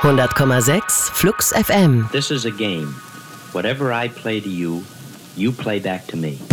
100,6 Flux FM. This is a game. Whatever I play to you, you play back to me.